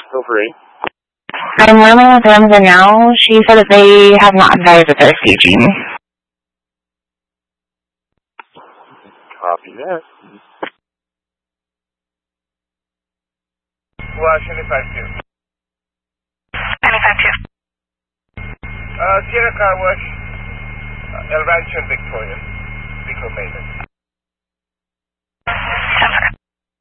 Feel free. I'm rooming with Ramza now. She said that they have not advised that they're staging. Copy that. Washington 5-2. 95-2. Sierra Car Wash, El Rancho and Victoria. Vehicle maintenance.